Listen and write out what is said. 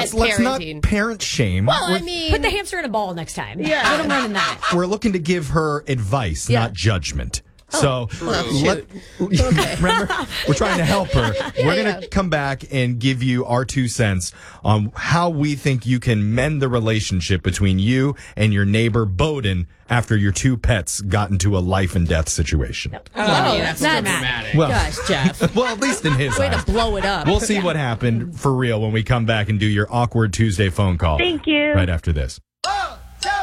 let's not parenting. parent shame. Well, I mean, Put the hamster in a ball next time. Yeah. Let him run in that. We're looking to give her advice, not judgment. So, remember, we're trying to help her. We're going to come back and give you our 2 cents on how we think you can mend the relationship between you and your neighbor, Bowden, after your 2 pets got into a life and death situation. That's dramatic. Well, gosh, Jeff. well, at least in his Way eyes. to blow it up. We'll see what happened for real when we come back and do your awkward Tuesday phone call. Thank you. Right after this.